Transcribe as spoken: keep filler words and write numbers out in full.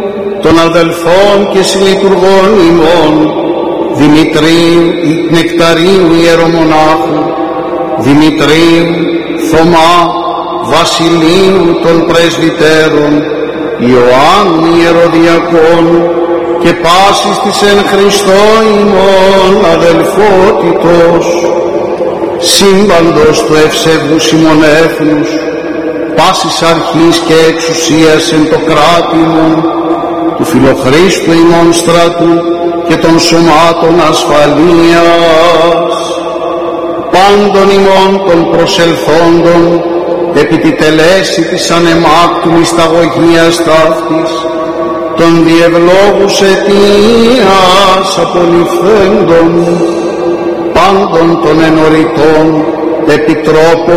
των αδελφών και συλλειτουργών ημών, Δημητρίου Νεκταρίου Ιερομονάχου, Δημητρίου, Θωμά, Βασιλείου των πρεσβυτέρων, Ιωάννου Ιεροδιακόνου και πάσης της εν Χριστώ ημών αδελφότητος, σύμπαντος του ευσεβούς ημών έθνους, πάσης αρχής και εξουσίας εν το κράτημον, του Φιλοχρίστου ημών στρατού και των σωμάτων ασφαλείας, πάντων ημών των προσελθόντων, επί τη τελέση της ανεμάκτου μυσταγωγίας ταύτης, των διευλόγους αιτίας απολυφθέντων, πάντων των ενωριτών επιτρόπων